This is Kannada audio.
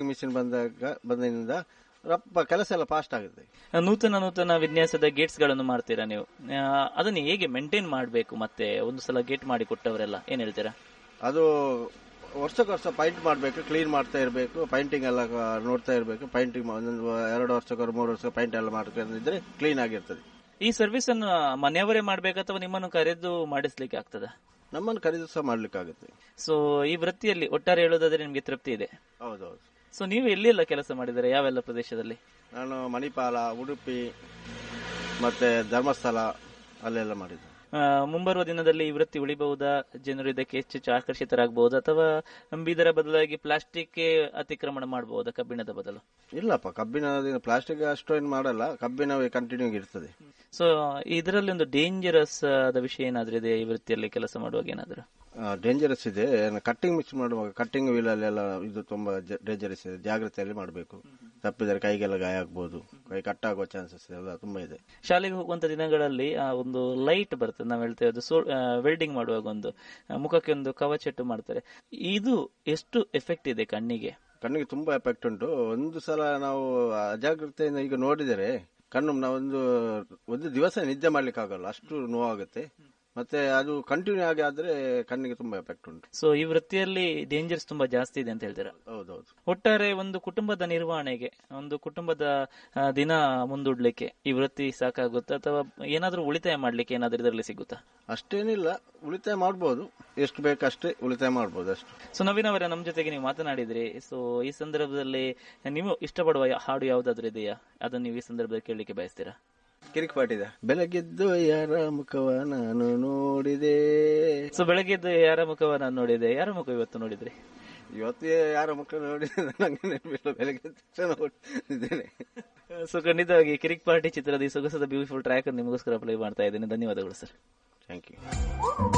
ಮಿಷಿನ್ ಬಂದಿಂದ ಕೆಲಸ ಎಲ್ಲ ಫಾಸ್ಟ್ ಆಗುತ್ತೆ. ನೂತನ ವಿನ್ಯಾಸದ ಗೇಟ್ಸ್ ಗಳನ್ನು ಮಾಡ್ತೀರಾ ನೀವು, ಅದನ್ನ ಹೇಗೆ ಮೇಂಟೈನ್ ಮಾಡಬೇಕು? ಮತ್ತೆ ಒಂದು ಸಲ ಗೇಟ್ ಮಾಡಿ ಕೊಟ್ಟವರೆಲ್ಲ ಏನ್ ಹೇಳ್ತೀರಾ? ಅದು ವರ್ಷ ಪೈಂಟ್ ಮಾಡಬೇಕು, ಕ್ಲೀನ್ ಮಾಡ್ತಾ ಇರಬೇಕು, ಪೈಂಟಿಂಗ್ ಎಲ್ಲ ನೋಡ್ತಾ ಇರಬೇಕು. ಪೈಂಟಿಂಗ್ 2 ವರ್ಷಕ್ಕೆ 3 ವರ್ಷ ಪೈಂಟ್ ಎಲ್ಲ ಮಾಡ್ಕೊಂಡಿದ್ರೆ ಕ್ಲೀನ್ ಆಗಿರ್ತದೆ. ಈ ಸರ್ವಿಸ್ ಅನ್ನು ಮನೆಯವರೇ ಮಾಡ್ಬೇಕು ಅಥವಾ ನಿಮ್ಮನ್ನು ಕರೆದು ಮಾಡಿಸ್ಲಿಕ್ಕೆ ಆಗ್ತದ? ನಮ್ಮನ್ನು ಕರೆದು ಸಹ ಮಾಡ್ಲಿಕ್ಕಾಗುತ್ತೆ. ಸೊ ಈ ವೃತ್ತಿಯಲ್ಲಿ ಒಟ್ಟಾರೆ ಹೇಳೋದಾದ್ರೆ ನಿಮ್ಗೆ ತೃಪ್ತಿ ಇದೆ? ಹೌದೌದು. ಸೊ ನೀವು ಎಲ್ಲೆಲ್ಲ ಕೆಲಸ ಮಾಡಿದರೆ, ಯಾವೆಲ್ಲ ಪ್ರದೇಶದಲ್ಲಿ? ನಾನು ಮಣಿಪಾಲ, ಉಡುಪಿ ಮತ್ತೆ ಧರ್ಮಸ್ಥಳ ಅಲ್ಲೆಲ್ಲ ಮಾಡಿದ್ದೆ. ಮುಂಬರುವ ದಿನದಲ್ಲಿ ಈ ವೃತ್ತಿ ಉಳಿಬಹುದಾ? ಜನರು ಇದಕ್ಕೆ ಹೆಚ್ಚು ಆಕರ್ಷಿತರಾಗಬಹುದು ಅಥವಾ ಇದರ ಬದಲಾಗಿ ಪ್ಲಾಸ್ಟಿಕ್ ಅತಿಕ್ರಮಣ ಮಾಡಬಹುದಾ ಕಬ್ಬಿಣದ ಬದಲು? ಇಲ್ಲಪ್ಪ, ಕಬ್ಬಿಣ ಪ್ಲಾಸ್ಟಿಕ್ ಅಷ್ಟು ಏನು ಮಾಡಲ್ಲ, ಕಬ್ಬಿಣವೇ ಕಂಟಿನ್ಯೂ ಇರ್ತದೆ. ಸೊ ಇದರಲ್ಲಿ ಒಂದು ಡೇಂಜರಸ್ ಆದ ವಿಷಯ ಏನಾದ್ರೂ ಇದೆ ಈ ವೃತ್ತಿಯಲ್ಲಿ ಕೆಲಸ ಮಾಡುವಾಗ? ಏನಾದ್ರು ಡೇಂಜರಸ್ ಇದೆ. ಕಟ್ಟಿಂಗ್ ಮಿಕ್ಸ್ ಮಾಡುವಾಗ ಕಟ್ಟಿಂಗ್ ವೀಲ್ ಅಲ್ಲೆಲ್ಲ ಇದು ತುಂಬಾ ಡೇಂಜರಸ್ ಇದೆ, ಜಾಗ್ರತೆಯಲ್ಲಿ ಮಾಡಬೇಕು. ತಪ್ಪಿದರೆ ಕೈಗೆಲ್ಲ ಗಾಯ ಆಗ್ಬಹುದು, ಕೈ ಕಟ್ಟಾಗುವ ಚಾನ್ಸಸ್ ಎಲ್ಲ ತುಂಬಾ ಇದೆ. ಶಾಲೆಗೆ ಹೋಗುವಂತ ದಿನಗಳಲ್ಲಿ ಒಂದು ಲೈಟ್ ಬರ್ತದೆ, ನಾವು ಹೇಳ್ತೇವೆ ಅದು ವೆಲ್ಡಿಂಗ್ ಮಾಡುವಾಗ ಒಂದು ಮುಖಕ್ಕೆ ಒಂದು ಕವಚೆಟ್ಟು ಮಾಡ್ತಾರೆ. ಇದು ಎಷ್ಟು ಎಫೆಕ್ಟ್ ಇದೆ ಕಣ್ಣಿಗೆ? ಕಣ್ಣಿಗೆ ತುಂಬಾ ಎಫೆಕ್ಟ್ ಉಂಟು. ಒಂದು ಸಲ ನಾವು ಅಜಾಗ್ರತೆಯಿಂದ ಈಗ ನೋಡಿದರೆ ಕಣ್ಣು ಒಂದು ದಿವಸ ನಿದ್ದೆ ಮಾಡ್ಲಿಕ್ಕೆ ಆಗಲ್ಲ, ಅಷ್ಟು ನೋವಾಗುತ್ತೆ. ಮತ್ತೆ ಅದು ಕಂಟಿನ್ಯೂ ಆದ್ರೆ ಕಣ್ಣಿಗೆ ತುಂಬಾ ಎಫೆಕ್ಟ್ ಉಂಟು. ಸೊ ಈ ವೃತ್ತಿಯಲ್ಲಿ ಡೇಂಜರ್ಸ್ ತುಂಬಾ ಜಾಸ್ತಿ ಇದೆ ಅಂತ ಹೇಳ್ತೀರಾ? ಹೌದೌದು. ಒಟ್ಟಾರೆ ಒಂದು ಕುಟುಂಬದ ನಿರ್ವಹಣೆಗೆ, ಒಂದು ಕುಟುಂಬದ ದಿನ ಮುಂದೂಡ್ಲಿಕ್ಕೆ ಈ ವೃತ್ತಿ ಸಾಕಾಗುತ್ತಾ ಅಥವಾ ಏನಾದ್ರೂ ಉಳಿತಾಯ ಮಾಡ್ಲಿಕ್ಕೆ ಏನಾದ್ರೂ ಇದರಲ್ಲಿ ಸಿಗುತ್ತಾ? ಅಷ್ಟೇನಿಲ್ಲ, ಉಳಿತಾಯ ಮಾಡಬಹುದು, ಎಷ್ಟು ಬೇಕಷ್ಟೇ ಉಳಿತಾಯ ಮಾಡಬಹುದು ಅಷ್ಟು. ಸೊ ನವೀನ್ ಅವರ ನಮ್ಮ ಜೊತೆಗೆ ನೀವು ಮಾತನಾಡಿದ್ರಿ. ಸೊ ಈ ಸಂದರ್ಭದಲ್ಲಿ ನೀವು ಇಷ್ಟಪಡುವ ಹಾಡು ಯಾವ್ದಾದ್ರು ಇದೆಯಾ? ಅದನ್ನು ನೀವು ಈ ಸಂದರ್ಭದಲ್ಲಿ ಕೇಳಲಿಕ್ಕೆ ಬಯಸ್ತೀರಾ? ಕಿರಿಕ್ ಪಾಟಿದ ಬೆಳಗ್ಗೆದ್ದು ಯಾರ ಮುಖವ ನಾನು ನೋಡಿದೆ. ಸೊ ಬೆಳಗ್ಗೆದ್ದು ಯಾರ ಮುಖವ ನಾನು ನೋಡಿದೆ. ಯಾರ ಮುಖ ಇವತ್ತು ನೋಡಿದ್ರಿ? ಇವತ್ತು ಯಾರ ಮುಖ ನೋಡಿದ್ರೆ ನಂಗೆ ನೆನಪಿಲ್ಲ, ಬೆಳಗ್ಗೆ ನೋಡಿದ್ದೇನೆ. ಸೊ ಖಂಡಿತವಾಗಿ ಕಿರಿಕ್ ಪಾರ್ಟಿ ಚಿತ್ರದ ಈ ಸೊಗಸದ ಬ್ಯೂಟಿಫುಲ್ ಟ್ರ್ಯಾಕ್ ನಿಮಗೋಸ್ಕರ ಪ್ಲೇ ಮಾಡ್ತಾ ಇದ್ದೇನೆ. ಧನ್ಯವಾದಗಳು ಸರ್. Thank you.